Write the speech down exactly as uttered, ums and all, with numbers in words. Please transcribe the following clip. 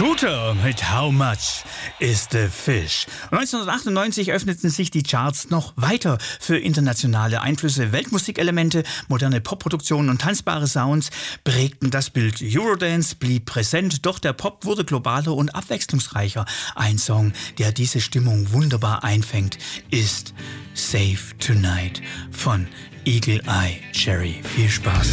Scooter mit How Much is the Fish? neunzehnhundertachtundneunzig öffneten sich die Charts noch weiter für internationale Einflüsse. Weltmusikelemente, moderne Popproduktionen und tanzbare Sounds prägten das Bild. Eurodance blieb präsent, doch der Pop wurde globaler und abwechslungsreicher. Ein Song, der diese Stimmung wunderbar einfängt, ist Save Tonight von Eagle Eye Cherry. Viel Spaß!